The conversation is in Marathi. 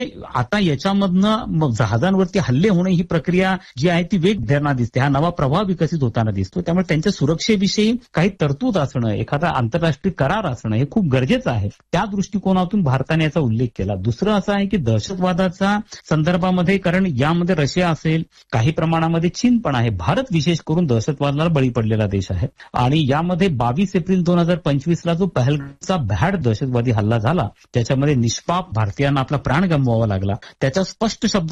आता याच्यामधनं जहाजांवरती हल्ले होणे ही प्रक्रिया जी आहे ती वेग धरणार दिसते. हा नवा प्रभाव विकसित होताना दिसतो. त्यामुळे त्यांच्या सुरक्षेविषयी काही तरतूद असणं, एखादा आंतरराष्ट्रीय करार असणं हे खूप गरजेचं आहे. त्या दृष्टिकोनातून भारताने याचा उल्लेख केला. दुसरं असं आहे की दहशतवादाच्या संदर्भामध्ये, कारण यामध्ये रशिया असेल, काही प्रमाणामध्ये चीन पण आहे. भारत विशेष करून दहशतवादाला बळी पडलेला देश आहे आणि यामध्ये 22 एप्रिल 2025ला जो पहलगामचा भ्याड दहशतवादी हल्ला झाला त्याच्यामध्ये निष्पाप भारतीयांना आपला प्राण गमवावा लागला. त्याच्या स्पष्ट शब्दात